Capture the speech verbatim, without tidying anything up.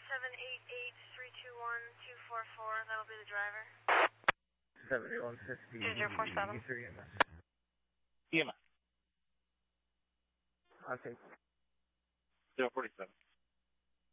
seven eight eight, three two one, two four four, that'll be the driver. seventy-one fifty. two zero four seven. three E M S. E M S. I think. zero forty-seven.